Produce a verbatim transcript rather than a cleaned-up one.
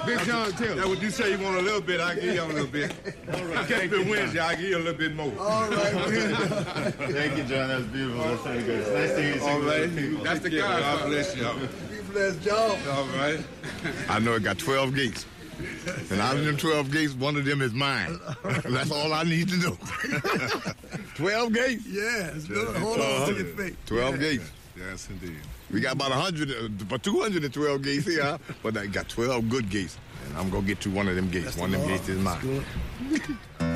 Big John Taylor. That's what you say. You want a little bit, I give you a little bit. All right. Catch me Wednesday, I give you a little bit more. All right, Thank you, John. That's beautiful. That's really good. It's nice to hear you. All right. That's the guy. guy. God bless you. Be blessed, John. All right. I know it got twelve gates. And out of them twelve gates, one of them is mine. That's all I need to know. twelve gates? Yes. Hold on to your feet. twelve yeah. gates. Yes, indeed. We got about one hundred, about two hundred twelve gates here, but I got twelve good gates. And I'm going to get to one of them gates. That's one of them the gates is mine.